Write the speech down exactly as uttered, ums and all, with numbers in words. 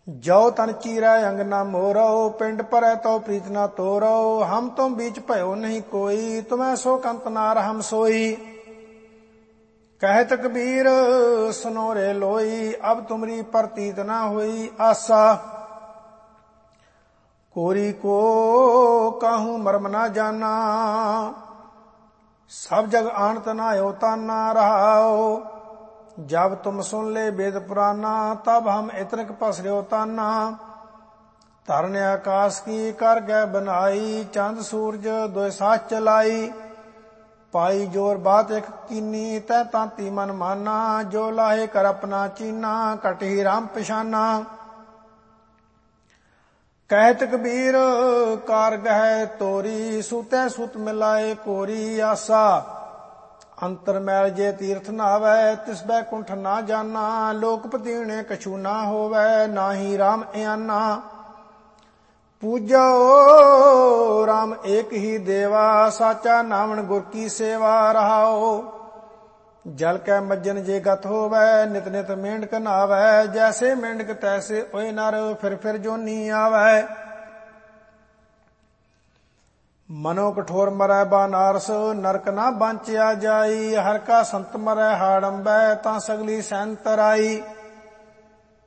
जो तन चीरै अंग न मोरो, पिंड परै तो प्रीत न तोरो। हम तुम बीच भयो नहीं कोई, तुम्हें सो कंत नार हम सोई। कहत कबीर सुनो रे लोई, अब तुमरी प्रतीत न हुई आशा। कोरी को कहूँ मर्म न जाना, सब जग आनत न ताना रहाओ। जब तुम सुन ले वेद पुराना, तब हम इतनक पसर्यो ताना। धरन आकाश की कर गए बनाई, चंद सूरज दो साथ चलाई। पाई जोर बात एक कीनी, तै तांती मन माना। जो लाहे कर अपना चीना, कटही राम पिशाना। कहत कबीर कार गह तोरी, सूतै सुत मिलाए कोरी आसा। अंतर मैल जे तीर्थ नावै, तिस बैकुंठ ना जाना। लोक पतीणे कछु ना होवै, नाही राम इयाना। पूजो राम एक ही देवा, साचा नावण गुर की सेवा रहाओ। जल कै मज्जन जे गत होवै, नित नित मेंढक नावै। जैसे मेंढक तैसे ओए नर, फिर फिर जोनी आवै। मनो कठोर मरै बानारस, नरक ना बांचिया जाई। हर का संत मरै हाड़ंबै, तां सगली सैन तराई।